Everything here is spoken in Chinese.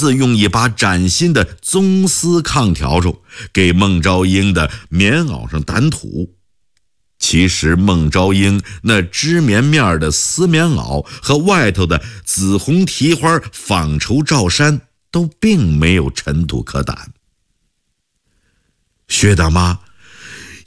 自用一把崭新的棕丝炕笤帚给孟昭英的棉袄上掸土。其实孟昭英那织棉面的丝棉袄和外头的紫红提花纺绸罩衫都并没有尘土可掸。薛大妈